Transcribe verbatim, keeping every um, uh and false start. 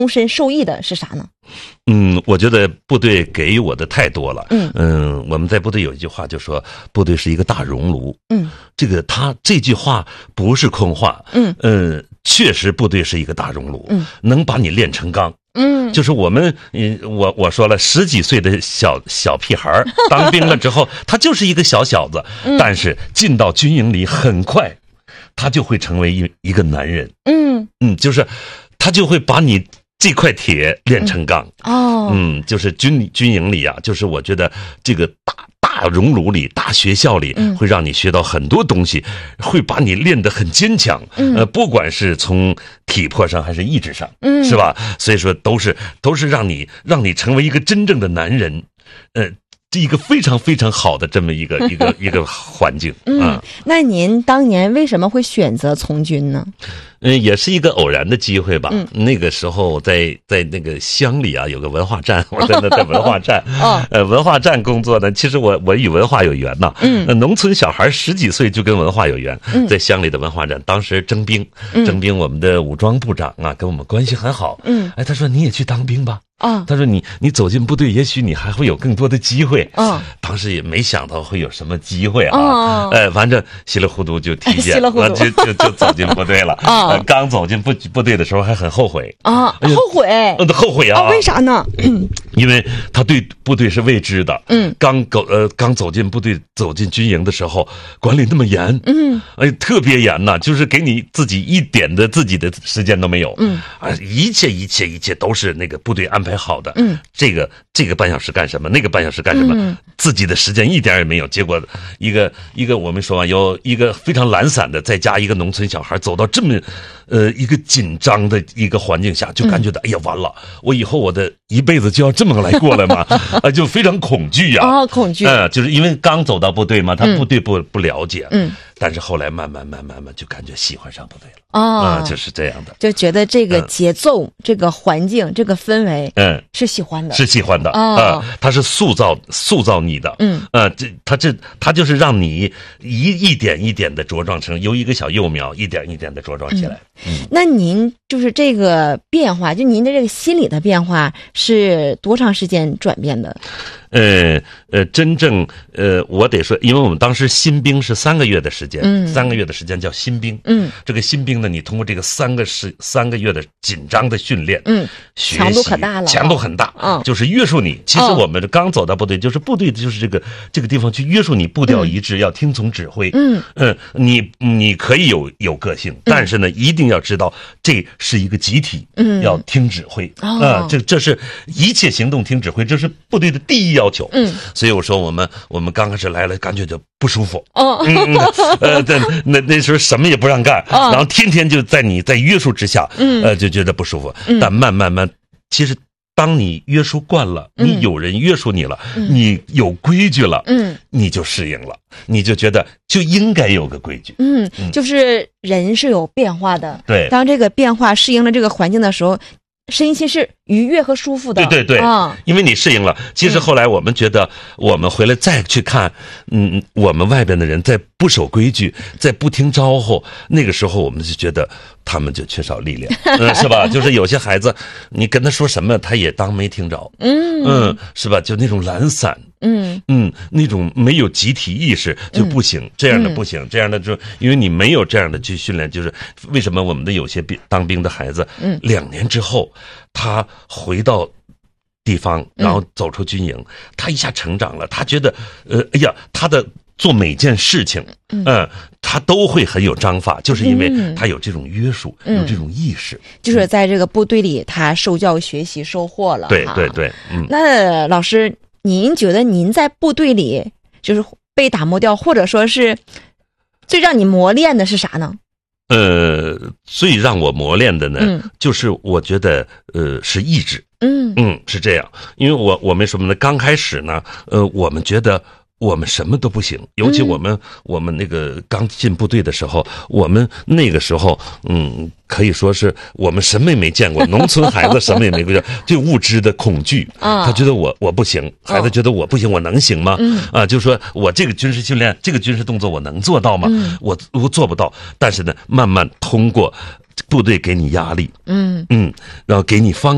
终身受益的是啥呢？ 嗯，我觉得部队给予我的太多了。 嗯嗯，我们在部队有一句话就说，部队是一个大熔炉。 嗯，这个他这句话不是空话。 嗯嗯，确实部队是一个大熔炉。 嗯， 能把你炼成钢。 嗯， 就是我们，嗯，我我说了，十几岁的小小屁孩当兵了之后，他就是一个小小子， 嗯、 但是进到军营里，很快，他就会成为一一个男人。 嗯嗯，就是他就会把你这块铁炼成钢。 嗯、哦， 嗯，就是军军营里啊，就是我觉得这个大大熔炉里、大学校里，会让你学到很多东西，嗯、会把你练得很坚强。嗯、呃，不管是从体魄上还是意志上，嗯，是吧？所以说都是都是让你让你成为一个真正的男人，呃。这一个非常非常好的这么一个一个一个环境。 嗯，那您当年为什么会选择从军呢？ 嗯，也是一个偶然的机会吧。嗯，那个时候在在那个乡里啊，有个文化站，我在那在文化站，哦，呃，文化站工作呢。其实我我与文化有缘呐。嗯，农村小孩十几岁就跟文化有缘。嗯，在乡里的文化站，当时征兵，征兵，我们的武装部长啊，跟我们关系很好。嗯，哎，他说你也去当兵吧。啊，他说你你走进部队，也许你还会有更多的机会。啊，当时也没想到会有什么机会啊。啊，哎，反正稀里糊涂就体检，就就就走进部队了。啊，刚走进部部队的时候还很后悔。啊， 后悔？ 嗯，后悔啊。 啊，为啥呢？ 嗯，因为他对部队是未知的。嗯，刚走呃刚走进部队，走进军营的时候，管理那么严。嗯，哎，特别严呐，就是给你自己一点的自己的时间都没有。嗯，啊，一切一切一切都是那个部队安排好的。嗯，这个这个半小时干什么，那个半小时干什么，嗯、自己的时间一点也没有。结果一个一个我们说啊，有一个非常懒散的，再加一个农村小孩走到这么呃一个紧张的一个环境下，就感觉到、嗯、哎呀完了，我以后我的一辈子就要这么来过了吗？啊，就非常恐惧呀。 啊，恐惧。 嗯，就是因为刚走到部队嘛，他部队不、嗯、不了解。嗯。但是后来慢慢慢慢慢慢就感觉喜欢上部队了。哦、啊，就是这样的， 就觉得这个节奏、嗯、这个环境、这个氛围，嗯，是喜欢的， 是喜欢的。哦、啊，它是塑造塑造你的。嗯，啊，这它这它就是让你一一点一点的茁壮成由一个小幼苗一点一点的茁壮起来。嗯， 嗯那您就是这个变化，就您的这个心理的变化是多长时间转变的？ 呃呃，真正呃，我得说，因为我们当时新兵是三个月的时间，嗯，三个月的时间叫新兵，嗯，这个新兵呢，你通过这个三个时三个月的紧张的训练，嗯，学习强度可大了， 强度很大，嗯，就是约束你。其实我们刚走到部队，就是部队就是这个这个地方去约束你，步调一致，嗯、要听从指挥，嗯嗯，你你可以有有个性，但是呢，一定要知道这是一个集体，嗯，要听指挥，啊、呃，这这是一切行动听指挥，这是部队的第一要求。嗯，所以我说我们我们刚开始来了，感觉就不舒服。哦，嗯，呃，在那那时候什么也不让干，然后天天就在你在约束之下，嗯，呃，就觉得不舒服。嗯，但慢慢慢，其实当你约束惯了，你有人约束你了，嗯、你有规矩了，嗯，你就适应了，你就觉得就应该有个规矩。 嗯，嗯就是人是有变化的。 对， 当这个变化适应了这个环境的时候。身心是愉悦和舒服的， 对对对，啊，因为你适应了。其实后来我们觉得，我们回来再去看，嗯，我们外边的人在不守规矩，在不听招呼，那个时候我们就觉得他们就缺少力量，嗯，是吧？就是有些孩子，你跟他说什么，他也当没听着，嗯嗯，是吧？就那种懒散。嗯嗯，那种没有集体意识就不行，嗯、这样的不行，嗯、这样的就因为你没有这样的去训练，就是为什么我们的有些当兵的孩子，嗯，两年之后他回到地方，然后走出军营，嗯、他一下成长了，他觉得，呃，哎呀，他的做每件事情，嗯、呃，他都会很有章法，就是因为他有这种约束，嗯、有这种意识， 就是在这个部队里，他受教育、学习、收获了。 对对对，嗯， 那老师。您觉得您在部队里就是被打磨掉，或者说是最让你磨练的是啥呢？ 呃，最让我磨练的呢，嗯、就是我觉得呃是意志。嗯嗯，是这样，因为我我们什么呢？刚开始呢，呃，我们觉得。我们什么都不行，尤其我们、嗯、我们那个刚进部队的时候，我们那个时候，嗯，可以说是我们什么也没见过，农村孩子什么也没见过，对物质的恐惧啊，他觉得我我不行，孩子觉得我不行，我能行吗？嗯、啊，就说我这个军事训练，这个军事动作我能做到吗？嗯、我我做不到，但是呢，慢慢通过部队给你压力，嗯嗯，然后给你方。